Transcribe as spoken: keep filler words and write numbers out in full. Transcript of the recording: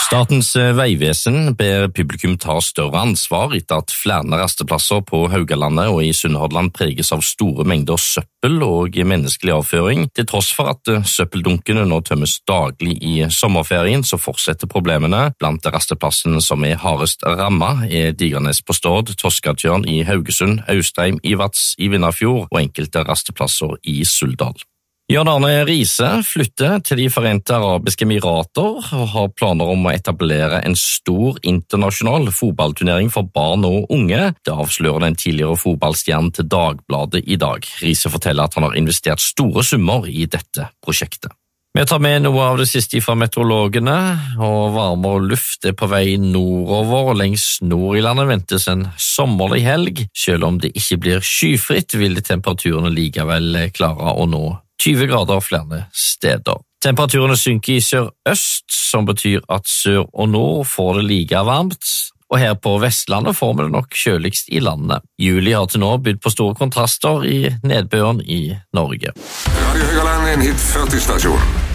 Statens vegvesen ber publikum ta større ansvar etter at flere rasteplasser på Haugalandet og i Sunnhordland preges av store mengder søppel og menneskelig avføring. Til tross for at søppeldunkene nå tømmes daglig i sommerferien, så fortsetter problemene. Blant rasteplassene som er hardest rammet er Digernes på Stord, Toskatjørn i Haugesund, Austeim i Vats i Vindafjord og enkelte rasteplasser i Suldal. Jørn Arne Riise flytter til de Forente Arabiske Emirater og har planer om å etablere en stor internasjonal fotballturnering for barn og unge. Det avslører den tidligere fotballstjernen til Dagbladet i dag. Riise forteller at han har investert store summer i dette prosjektet. Vi tar med noe av det siste fra meteorologene, og varmere luft er på vei nordover, og lengs nord i landet ventes en sommerlig helg. Selv om det ikke blir skyfritt, vil temperaturene likevel klare å nå tjue grader flere steder. Temperaturene synker i sør-øst, som betyr at sør og nord får det like varmt, og her på Vestlandet får vi det nok kjøligst i landet. Juli har til nå bydd på store kontraster i nedbøren i Norge. Radio Haugaland, en hit førti stasjon.